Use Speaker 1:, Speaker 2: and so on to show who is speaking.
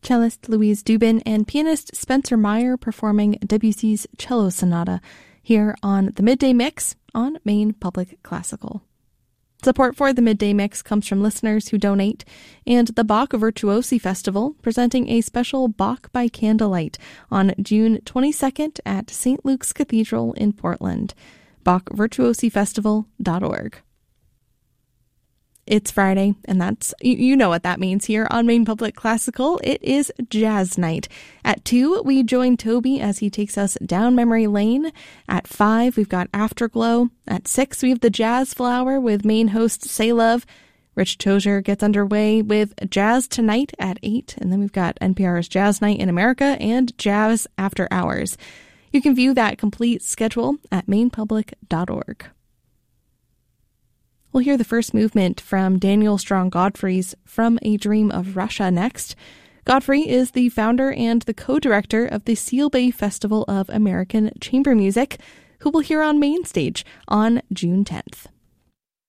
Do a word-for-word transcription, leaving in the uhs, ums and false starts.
Speaker 1: cellist Louise Dubin, and pianist Spencer Meyer performing Debussy's Cello Sonata here on the Midday Mix on Maine Public Classical. Support for the Midday Mix comes from listeners who donate, and the Bach Virtuosi Festival, presenting a special Bach by Candlelight on June twenty-second at Saint Luke's Cathedral in Portland. Bach Virtuosi Festival dot org. It's Friday, and that's, you, you know what that means here on Maine Public Classical. It is Jazz Night. At two, we join Toby as he takes us down memory lane. At five, we've got Afterglow. At six, we have the Jazz Flower with Maine host Say Love. Rich Tozier gets underway with Jazz Tonight at eight, and then we've got N P R's Jazz Night in America and Jazz After Hours. You can view that complete schedule at maine public dot org. We'll hear the first movement from Daniel Strong Godfrey's From a Dream of Russia next. Godfrey is the founder and the co-director of the Seal Bay Festival of American Chamber Music, who we'll hear on Main Stage on June tenth.